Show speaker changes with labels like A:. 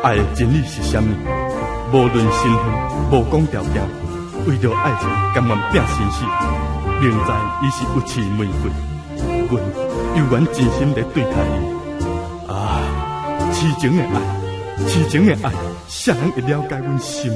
A: 爱的真理是啥物？无论身份，无讲条件，为着爱情甘愿拼生死。明知伊是有刺玫瑰，阮犹原真心地对待伊。啊，痴情的爱，痴情的爱，谁人会了解阮心？